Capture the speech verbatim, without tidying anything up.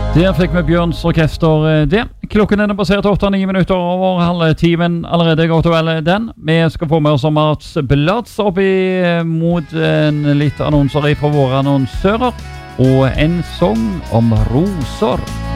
Der fikk vi Bjørns Orkester eh, det. Klokken er basert åtte-ni minutter over halve timen allerede godt og vel den. Vi skal få med oss Mats Blats opp i mot en litt annonser fra våre annonsører. Og en sang om roser.